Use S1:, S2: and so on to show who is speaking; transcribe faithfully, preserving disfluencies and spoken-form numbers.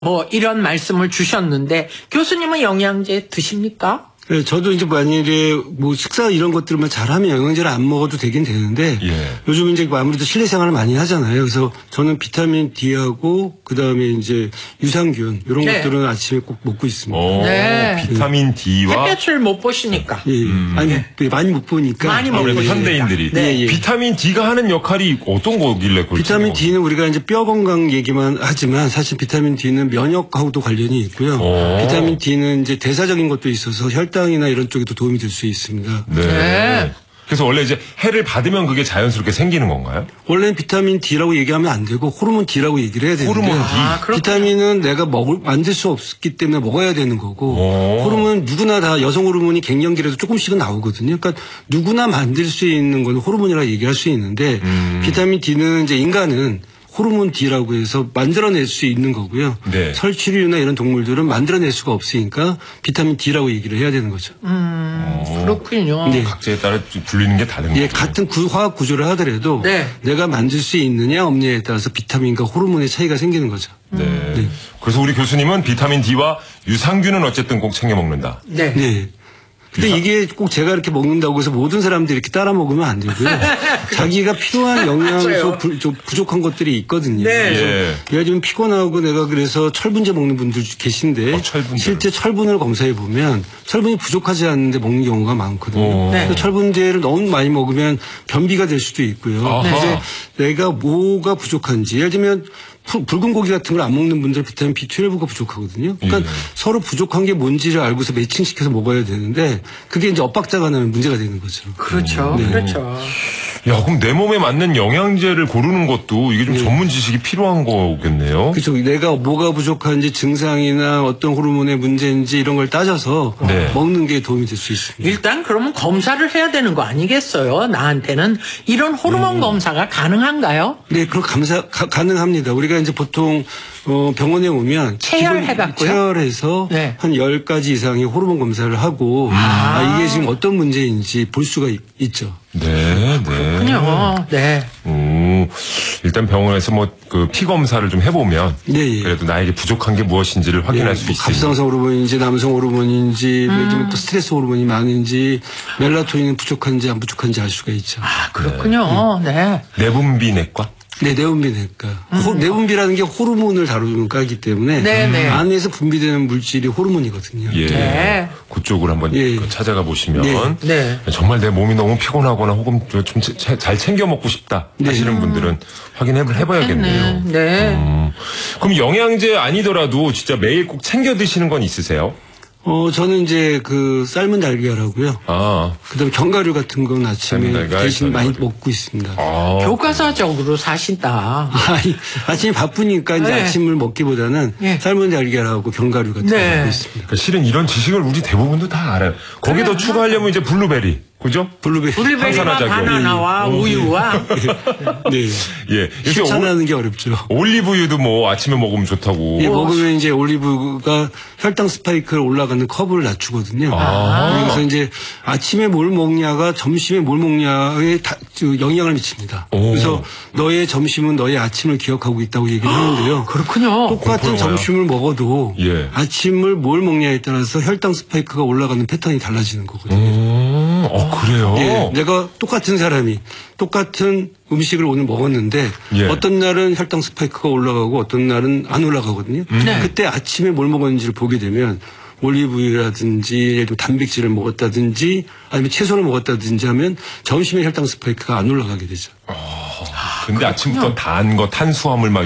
S1: 뭐 이런 말씀을 주셨는데 교수님은 영양제 드십니까?
S2: 네, 저도 이제 만일에 뭐 식사 이런 것들만 잘하면 영양제를 안 먹어도 되긴 되는데
S3: 예.
S2: 요즘 이제 아무래도 실내 생활을 많이 하잖아요. 그래서 저는 비타민 D하고 그 다음에 이제 유산균 이런
S1: 네.
S2: 것들은 아침에 꼭 먹고 있습니다.
S3: 오,
S1: 네.
S3: 비타민 D와
S1: 햇볕을 못 보시니까.
S2: 예,
S3: 음.
S2: 아니 네, 많이 못 보니까
S1: 많이 못
S3: 아무래도
S1: 보시니까.
S3: 현대인들이
S1: 네.
S2: 예, 예.
S3: 비타민 D가 하는 역할이 어떤 거길래 그걸
S2: 비타민
S3: 챙겨
S2: D는 우리가 이제 뼈 건강 얘기만 하지만 사실 비타민 D는 면역하고도 관련이 있고요.
S3: 오.
S2: 비타민 D는 이제 대사적인 것도 있어서 혈당이나 이런 쪽에도 도움이 될 수 있습니다.
S3: 네.
S1: 네.
S3: 그래서 원래 이제 해를 받으면 그게 자연스럽게 생기는 건가요?
S2: 원래는 비타민 D라고 얘기하면 안 되고 호르몬 D라고 얘기를 해야 되는데
S3: 호르몬 D.
S1: 아, 그렇군요.
S2: 비타민은 내가 먹을 만들 수 없기 때문에 먹어야 되는 거고
S3: 오.
S2: 호르몬은 누구나 다 여성 호르몬이 갱년기라도 조금씩은 나오거든요. 그러니까 누구나 만들 수 있는 건 호르몬이라고 얘기할 수 있는데
S3: 음.
S2: 비타민 D는 이제 인간은 호르몬 D라고 해서 만들어낼 수 있는 거고요.
S3: 네.
S2: 설치류나 이런 동물들은 만들어낼 수가 없으니까 비타민 D라고 얘기를 해야 되는 거죠.
S1: 음, 그렇군요.
S2: 네.
S3: 각자에 따라 불리는 게 다른
S2: 예,
S3: 거죠.
S2: 같은 구, 화학 구조를 하더라도
S1: 네.
S2: 내가 만들 수 있느냐 없느냐에 따라서 비타민과 호르몬의 차이가 생기는 거죠.
S3: 네.
S2: 네.
S3: 그래서 우리 교수님은 비타민 D와 유산균은 어쨌든 꼭 챙겨 먹는다.
S1: 네.
S2: 네. 근데
S3: 유산-
S2: 이게 꼭 제가 이렇게 먹는다고 해서 모든 사람들이 이렇게 따라 먹으면 안 되고요. 자기가 필요한 영양소
S1: 맞아요.
S2: 부, 좀 부족한 것들이 있거든요.
S1: 네.
S2: 그래서
S3: 예.
S2: 예를 들면 피곤하고 내가 그래서 철분제 먹는 분들 계신데
S3: 어, 철분제를.
S2: 실제 철분을 검사해 보면 철분이 부족하지 않은데 먹는 경우가 많거든요.
S3: 오.
S1: 네.
S2: 그래서 철분제를 너무 많이 먹으면 변비가 될 수도 있고요.
S3: 아하.
S2: 그래서 내가 뭐가 부족한지 예를 들면 푸- 붉은 고기 같은 걸 안 먹는 분들 비타민 비 십이가 부족하거든요. 그러니까
S3: 예.
S2: 서로 부족한 게 뭔지를 알고서 매칭시켜서 먹어야 되는데 그게 이제 엇박자가 나면 문제가 되는 거죠.
S1: 그렇죠.
S2: 네.
S1: 그렇죠.
S3: 야, 그럼 내 몸에 맞는 영양제를 고르는 것도 이게 좀 전문 지식이 필요한 거겠네요.
S2: 그렇죠. 내가 뭐가 부족한지 증상이나 어떤 호르몬의 문제인지 이런 걸 따져서
S3: 네.
S2: 먹는 게 도움이 될 수 있습니다.
S1: 일단 그러면 검사를 해야 되는 거 아니겠어요? 나한테는 이런 호르몬 검사가 가능한가요?
S2: 네, 그럼 감사 가, 가능합니다. 우리가 이제 보통 어, 병원에 오면
S1: 체열해갖고요?
S2: 체열해서
S1: 네.
S2: 한 열 가지 이상의 호르몬 검사를 하고 아, 이게 지금 어떤 문제인지 볼 수가 있, 있죠.
S3: 네, 네.
S1: 그렇군요. 네.
S3: 음, 일단 병원에서 뭐 그 피 검사를 좀 해보면
S2: 네, 예.
S3: 그래도 나에게 부족한 게 무엇인지를 확인할 수
S2: 뭐
S3: 있습니다.
S2: 갑상선 호르몬인지 남성 호르몬인지
S1: 음.
S2: 요즘 또 스트레스 호르몬이 많은지 멜라토닌은 부족한지 안 부족한지 알 수가 있죠.
S1: 아, 그렇군요. 네.
S3: 내분비내과.
S2: 네, 내분비내과. 호- 내분비라는 게 호르몬을 다루는 과이기 때문에
S1: 음. 네, 네.
S2: 안에서 분비되는 물질이 호르몬이거든요.
S3: 예.
S1: 네.
S3: 그쪽을 한번
S2: 예.
S3: 그 찾아가 보시면
S2: 네.
S1: 네.
S3: 정말 내 몸이 너무 피곤하거나 혹은 좀 잘 챙겨 먹고 싶다 하시는 분들은 확인해 해봐야겠네요.
S1: 네. 네.
S3: 음, 그럼 영양제 아니더라도 진짜 매일 꼭 챙겨 드시는 건 있으세요?
S2: 어, 저는 이제 그 삶은 달걀하고요.
S3: 아,
S2: 그다음에 견과류 같은 건 아침에
S3: 삶은 달걀,
S2: 대신 많이
S3: 견과류.
S2: 먹고 있습니다.
S3: 아.
S1: 교과서적으로 사신다.
S2: 아니, 아침에 바쁘니까 이제
S1: 네.
S2: 아침을 먹기보다는
S1: 네.
S2: 삶은 달걀하고 견과류 같은 거
S1: 네.
S2: 먹고 있습니다.
S3: 그러니까 실은 이런 지식을 우리 대부분도 다 알아요. 거기 더 추가하려면 이제 블루베리, 그죠?
S2: 블루베리.
S1: 블루베리와
S3: 항산화작용.
S1: 바나나와 우유와
S2: 네.
S3: 예, 이렇게 올,
S2: 실천하는 게 어렵죠.
S3: 올리브유도 뭐 아침에 먹으면 좋다고.
S2: 예, 먹으면 이제 올리브가 혈당 스파이크를 올라가는 커브를 낮추거든요.
S3: 아.
S2: 그래서 이제 아침에 뭘 먹냐가 점심에 뭘 먹냐에 다, 저, 영향을 미칩니다.
S3: 오.
S2: 그래서 너의 점심은 너의 아침을 기억하고 있다고 얘기를 하는데요.
S1: 그렇군요.
S2: 똑같은
S3: 그렇구나.
S2: 점심을 먹어도
S3: 예.
S2: 아침을 뭘 먹냐에 따라서 혈당 스파이크가 올라가는 패턴이 달라지는 거거든요.
S3: 음, 어, 그래요?
S2: 예, 내가 똑같은 사람이 똑같은 음식을 오늘 먹었는데
S3: 예.
S2: 어떤 날은 혈당 스파이크가 올라가고 어떤 날은 안 올라가거든요.
S1: 네.
S2: 그때 아침에 뭘 먹었는지를 보게 되면 올리브유라든지 예를 들면 단백질을 먹었다든지 아니면 채소를 먹었다든지 하면 점심에 혈당 스파이크가 안 올라가게 되죠.
S3: 근데 아침부터 단 거, 탄수화물 막